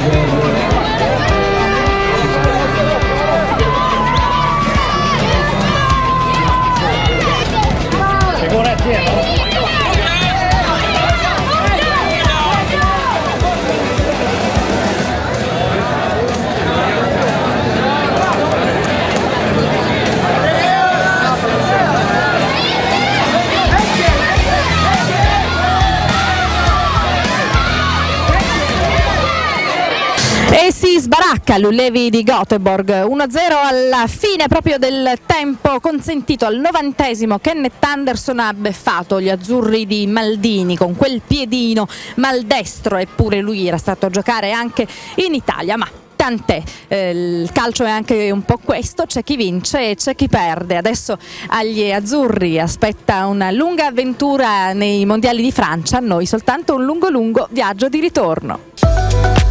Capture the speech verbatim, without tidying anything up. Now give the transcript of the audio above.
E si sbaracca l'Ullevi di Göteborg, uno a zero alla fine proprio del tempo consentito. Al novantesimo Kenneth Anderson ha beffato gli azzurri di Maldini con quel piedino maldestro, eppure lui era stato a giocare anche in Italia, ma tant'è, eh, il calcio è anche un po' questo, c'è chi vince e c'è chi perde. Adesso agli azzurri aspetta una lunga avventura nei mondiali di Francia, a noi soltanto un lungo lungo viaggio di ritorno.